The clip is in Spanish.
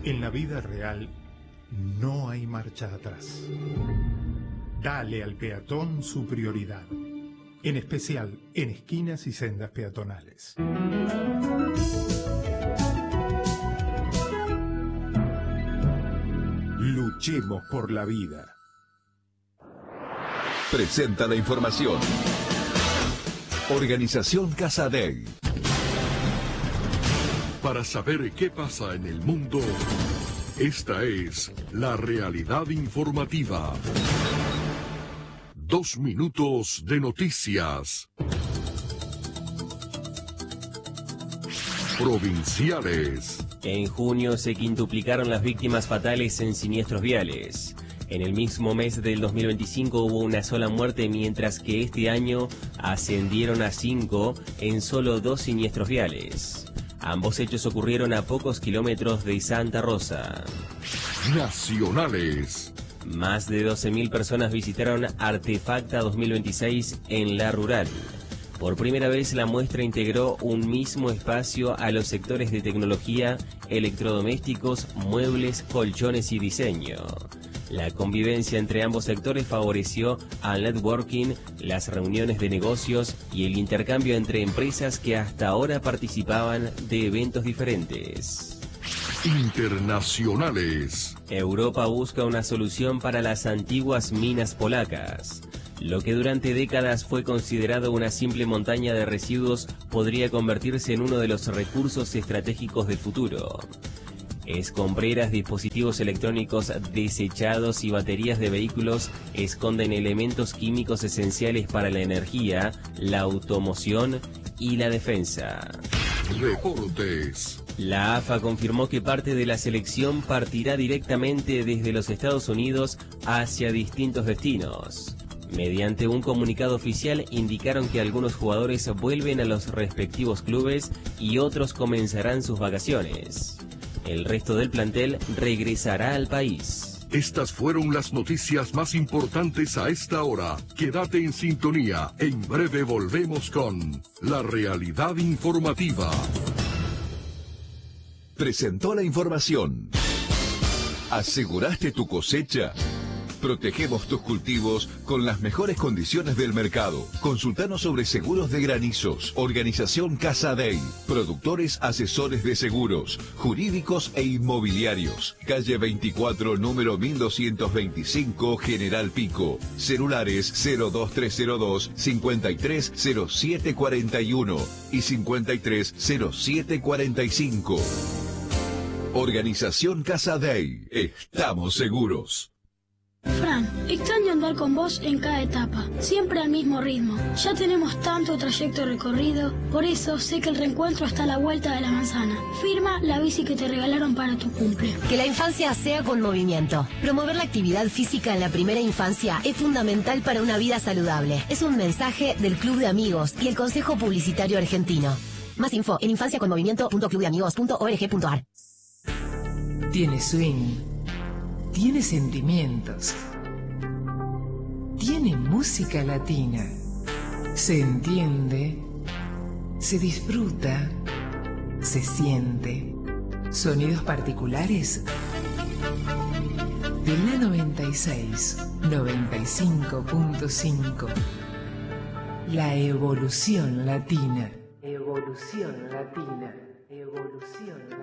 En la vida real no hay marcha atrás. Dale al peatón su prioridad, en especial en esquinas y sendas peatonales. Luchemos por la vida. Presenta la información. Organización Casadei. Para saber qué pasa en el mundo, esta es la realidad informativa. 2 minutos de noticias. Provinciales. En junio se quintuplicaron las víctimas fatales en siniestros viales. En el mismo mes del 2025 hubo una sola muerte, mientras que este año ascendieron a 5 en solo 2 siniestros viales. Ambos hechos ocurrieron a pocos kilómetros de Santa Rosa. Nacionales. Más de 12.000 personas visitaron Artefacta 2026 en La Rural. Por primera vez la muestra integró un mismo espacio a los sectores de tecnología, electrodomésticos, muebles, colchones y diseño. La convivencia entre ambos sectores favoreció al networking, las reuniones de negocios y el intercambio entre empresas que hasta ahora participaban de eventos diferentes. Internacionales. Europa busca una solución para las antiguas minas polacas. Lo que durante décadas fue considerado una simple montaña de residuos podría convertirse en uno de los recursos estratégicos del futuro. Escombreras, dispositivos electrónicos desechados y baterías de vehículos esconden elementos químicos esenciales para la energía, la automoción y la defensa. Deportes. La AFA confirmó que parte de la selección partirá directamente desde los Estados Unidos hacia distintos destinos. Mediante un comunicado oficial indicaron que algunos jugadores vuelven a los respectivos clubes y otros comenzarán sus vacaciones. El resto del plantel regresará al país. Estas fueron las noticias más importantes a esta hora. Quédate en sintonía. En breve volvemos con la realidad informativa. Presentó la información. ¿Aseguraste tu cosecha? Protegemos tus cultivos con las mejores condiciones del mercado. Consultanos sobre seguros de granizos. Organización Casadei. Productores asesores de seguros, jurídicos e inmobiliarios. Calle 24, número 1225, General Pico. Celulares 02302 530741 y 530745. Organización Casadei. Estamos seguros. Fran, extraño andar con vos en cada etapa, siempre al mismo ritmo. Ya tenemos tanto trayecto recorrido, por eso sé que el reencuentro está a la vuelta de la manzana. Firma la bici que te regalaron para tu cumple. Que la infancia sea con movimiento. Promover la actividad física en la primera infancia es fundamental para una vida saludable. Es un mensaje del Club de Amigos y el Consejo Publicitario Argentino. Más info en infanciaconmovimiento.clubdeamigos.org.ar. Tiene swing. Tiene sentimientos. Tiene música latina. Se entiende. Se disfruta. Se siente. Sonidos particulares. De la 96, 95.5. La evolución latina. Evolución latina. Evolución latina.